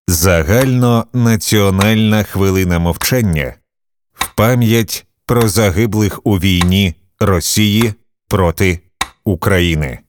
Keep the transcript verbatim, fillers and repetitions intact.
Загальнонаціональна хвилина мовчання в пам'ять про загиблих у війні Росії проти України.